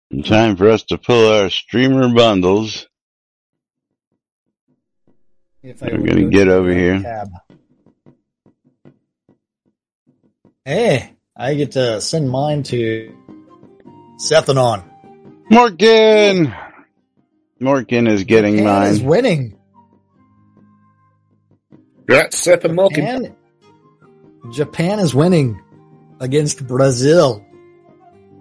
Time for us to pull our streamer bundles. If We're going to get over here. Tab. Hey, I get to send mine to Sethanon. Morgan! Morgan is getting Japan mine. is winning. That's Seth and Morgan. Japan is winning against Brazil.